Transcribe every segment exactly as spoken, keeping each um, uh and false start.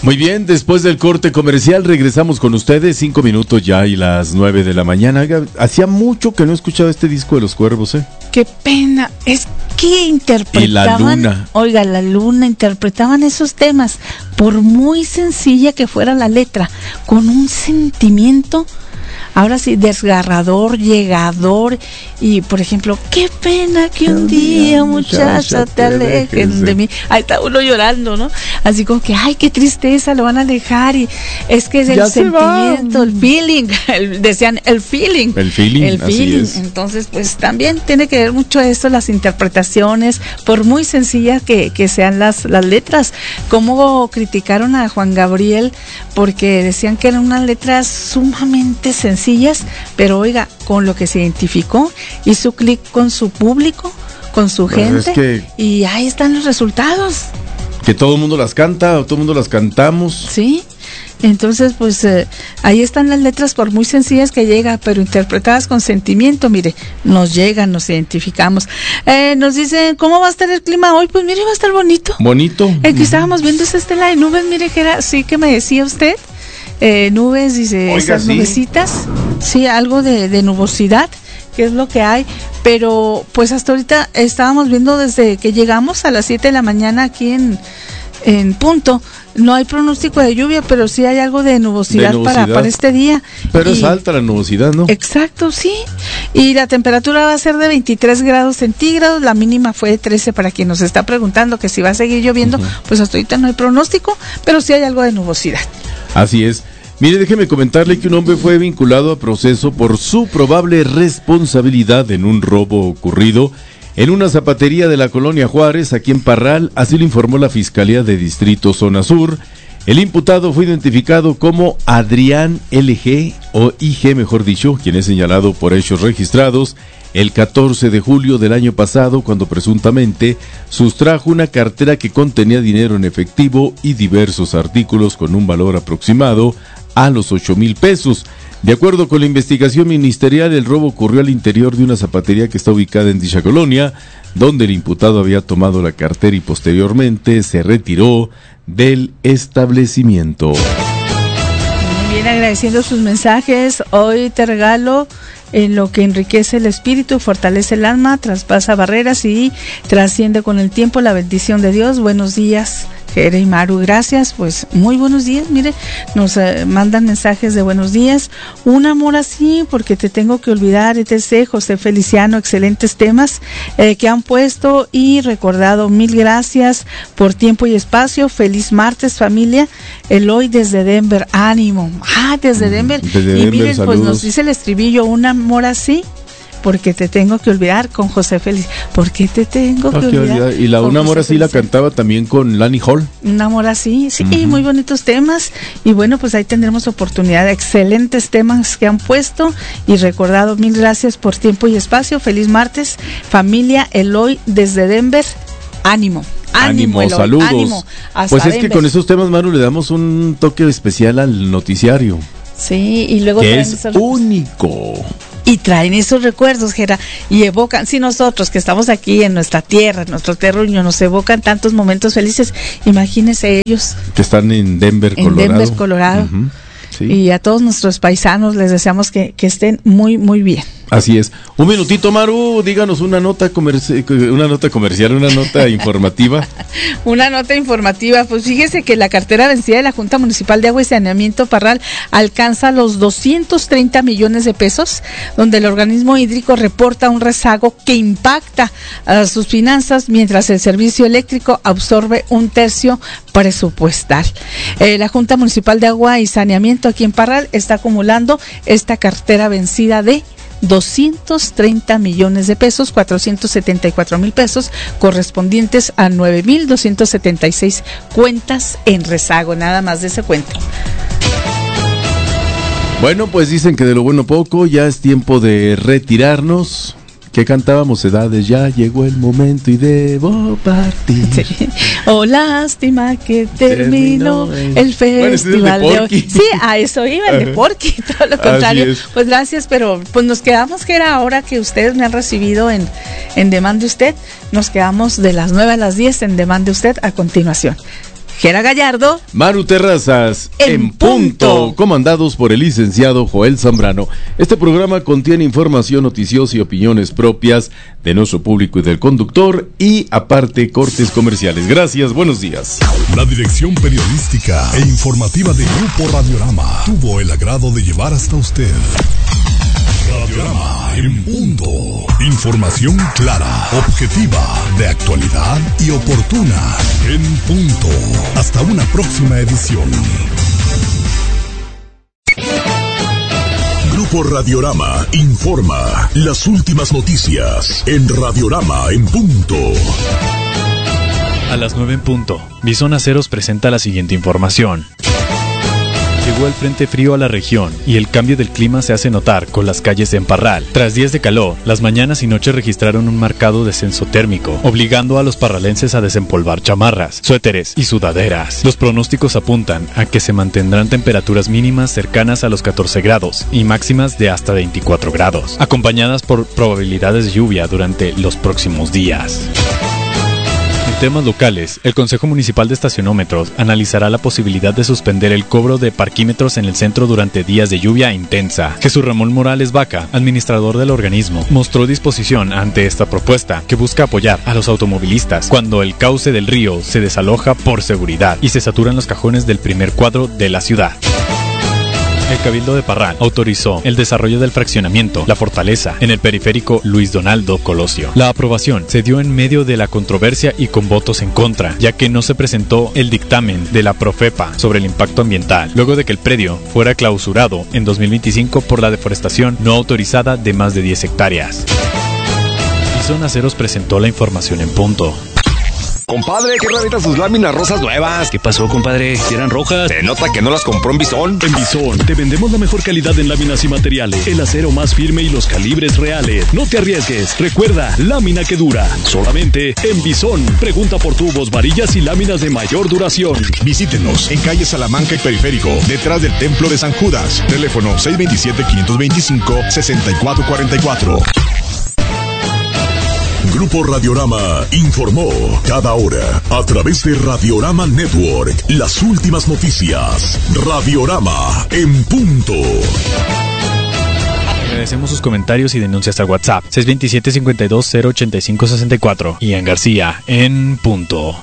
Muy bien, después del corte comercial regresamos con ustedes, cinco minutos ya y las nueve de la mañana. Hacía mucho que no escuchaba este disco de Los Cuervos, ¿eh? Qué pena, es que interpretaban, y la luna. Oiga, la luna, interpretaban esos temas, por muy sencilla que fuera la letra, con un sentimiento, ahora sí, desgarrador, llegador, y por ejemplo, qué pena que un día, muchacha, te alejen de mí. Ahí está uno llorando, ¿no? Así como que, ay, qué tristeza, lo van a alejar, y es que es el sentimiento, el feeling, el, decían el feeling. El feeling, el feeling. Así es. Entonces, pues también tiene que ver mucho esto, las interpretaciones, por muy sencillas que, que sean las, las letras. Cómo criticaron a Juan Gabriel, porque decían que eran unas letras sumamente sencillas, pero oiga, con lo que se identificó, hizo clic con su público, con su pues gente, es que, y ahí están los resultados. Que todo el mundo las canta, o todo el mundo las cantamos. Sí, entonces pues eh, ahí están las letras, por muy sencillas que llega, pero interpretadas con sentimiento, mire, nos llegan, nos identificamos. Eh, nos dicen, ¿cómo va a estar el clima hoy? Pues mire, va a estar bonito. Bonito. El que uh-huh. estábamos viendo esa estela de nubes, mire que era, sí que me decía usted. Eh, nubes, dice, Oiga, esas ¿sí? nubecitas, sí, algo de, de nubosidad, que es lo que hay, pero pues hasta ahorita estábamos viendo desde que llegamos a las siete de la mañana aquí en, en punto, no hay pronóstico de lluvia, pero sí hay algo de nubosidad, de nubosidad. Para, para este día. Pero y, es alta la nubosidad, ¿no? Exacto, sí, y la temperatura va a ser de veintitrés grados centígrados, la mínima fue de trece, para quien nos está preguntando que si va a seguir lloviendo, uh-huh. pues hasta ahorita no hay pronóstico, pero sí hay algo de nubosidad. Así es. Mire, déjeme comentarle que un hombre fue vinculado a proceso por su probable responsabilidad en un robo ocurrido en una zapatería de la colonia Juárez, aquí en Parral, así lo informó la Fiscalía de Distrito Zona Sur. El imputado fue identificado como Adrián L G, o I G mejor dicho, quien es señalado por hechos registrados el catorce de julio del año pasado, cuando presuntamente sustrajo una cartera que contenía dinero en efectivo y diversos artículos con un valor aproximado a los ocho mil pesos. De acuerdo con la investigación ministerial, el robo ocurrió al interior de una zapatería que está ubicada en dicha colonia, donde el imputado había tomado la cartera y posteriormente se retiró del establecimiento. Muy bien, agradeciendo sus mensajes. Hoy te regalo en lo que enriquece el espíritu, fortalece el alma, traspasa barreras y trasciende con el tiempo la bendición de Dios. Buenos días, Jere y Maru, gracias, pues muy buenos días. Mire, nos eh, mandan mensajes de buenos días. Un amor así, porque te tengo que olvidar, etcétera. José Feliciano, excelentes temas eh, que han puesto y recordado. Mil gracias por tiempo y espacio. Feliz martes, familia. Eloy desde Denver, ánimo. Ah, desde Denver. Desde y Denver, miren, saludos. Pues nos dice el estribillo, un amor así, porque te tengo que olvidar, con José Félix. ¿Por qué te tengo que, que olvidar? olvidar? Y la Un amor así la cantaba también con Lani Hall. Un amor así, sí, Uh-huh. muy bonitos temas. Y bueno, pues ahí tendremos oportunidad. Excelentes temas que han puesto y recordado. Mil gracias por tiempo y espacio. Feliz martes, familia Eloy desde Denver. Ánimo. Ánimo, ánimo saludos. Ánimo, hasta pues es Denver. que con esos temas, Maru, le damos un toque especial al noticiario. Sí, y luego que es único. Y traen esos recuerdos, Gera, y evocan, si nosotros que estamos aquí en nuestra tierra, en nuestro terruño, nos evocan tantos momentos felices, imagínense ellos. Que están en Denver, en Colorado. En Denver, Colorado. Uh-huh. Sí. Y a todos nuestros paisanos les deseamos que, que estén muy, muy bien. Así es. Un minutito, Maru, díganos una nota comerci- una nota comercial, una nota informativa. Una nota informativa, pues fíjese que la cartera vencida de la Junta Municipal de Agua y Saneamiento Parral alcanza los doscientos treinta millones de pesos, donde el organismo hídrico reporta un rezago que impacta a sus finanzas, mientras el servicio eléctrico absorbe un tercio presupuestal. Eh, la Junta Municipal de Agua y Saneamiento aquí en Parral está acumulando esta cartera vencida de doscientos treinta millones de pesos, cuatrocientos setenta y cuatro mil pesos, correspondientes a nueve mil doscientos setenta y seis cuentas en rezago, nada más de ese cuento. Bueno, pues dicen que de lo bueno poco, ya es tiempo de retirarnos. ¿Qué cantábamos? Edades, ya llegó el momento y debo partir. Sí. Oh, lástima que terminó, terminó el, el festival bueno, de, de hoy. Sí, a eso iba, el de Porky, todo lo contrario. Pues gracias, pero pues nos quedamos, que era ahora que ustedes me han recibido en, en Demande Usted, nos quedamos de las nueve a las diez en Demande Usted a continuación. Gera Gallardo, Manu Terrazas, en, en punto. punto, comandados por el licenciado Joel Zambrano. Este programa contiene información noticiosa y opiniones propias de nuestro público y del conductor, y aparte cortes comerciales. Gracias, buenos días. La dirección periodística e informativa de Grupo Radiorama tuvo el agrado de llevar hasta usted Radiorama en punto. Información clara, objetiva, de actualidad y oportuna. En punto. Hasta una próxima edición. Grupo Radiorama informa las últimas noticias en Radiorama en punto. A las nueve en punto, Bison Aceros presenta la siguiente información. Llegó el frente frío a la región y el cambio del clima se hace notar con las calles en Parral. Tras días de calor, las mañanas y noches registraron un marcado descenso térmico, obligando a los parralenses a desempolvar chamarras, suéteres y sudaderas. Los pronósticos apuntan a que se mantendrán temperaturas mínimas cercanas a los catorce grados y máximas de hasta veinticuatro grados, acompañadas por probabilidades de lluvia durante los próximos días. En temas locales, el Consejo Municipal de Estacionómetros analizará la posibilidad de suspender el cobro de parquímetros en el centro durante días de lluvia intensa. Jesús Ramón Morales Vaca, administrador del organismo, mostró disposición ante esta propuesta, que busca apoyar a los automovilistas cuando el cauce del río se desaloja por seguridad y se saturan los cajones del primer cuadro de la ciudad. El Cabildo de Parral autorizó el desarrollo del fraccionamiento La Fortaleza en el periférico Luis Donaldo Colosio. La aprobación se dio en medio de la controversia y con votos en contra, ya que no se presentó el dictamen de la Profepa sobre el impacto ambiental, luego de que el predio fuera clausurado en dos mil veinticinco por la deforestación no autorizada de más de diez hectáreas. Bison Aceros presentó la información en punto. Compadre, qué raritas sus láminas rosas nuevas. ¿Qué pasó, compadre? ¿Si eran rojas? Se nota que no las compró en Bison. En Bison te vendemos la mejor calidad en láminas y materiales, el acero más firme y los calibres reales. No te arriesgues. Recuerda, lámina que dura. Solamente en Bison. Pregunta por tubos, varillas y láminas de mayor duración. Visítenos en calle Salamanca y Periférico, detrás del Templo de San Judas. Teléfono seis dos siete, cinco dos cinco, seis cuatro cuatro cuatro. Grupo Radiorama informó cada hora a través de Radiorama Network las últimas noticias. Radiorama en punto. Agradecemos sus comentarios y denuncias al WhatsApp seis dos siete, cinco dos cero, ocho cinco seis cuatro y en García en punto.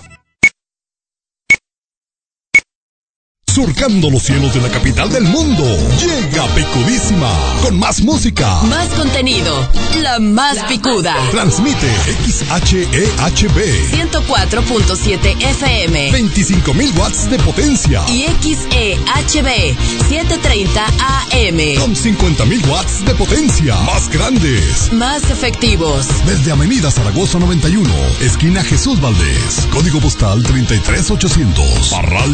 Surcando los cielos de la capital del mundo, llega Picudísima, con más música, más contenido, la más picuda. Transmite X H E H B ciento cuatro punto siete F M, veinticinco mil watts de potencia, y X E H B setecientos treinta A M con cincuenta mil watts de potencia, más grandes, más efectivos. Desde Avenida Zaragoza noventa y uno, esquina Jesús Valdés, código postal treinta y tres ochocientos, Parral,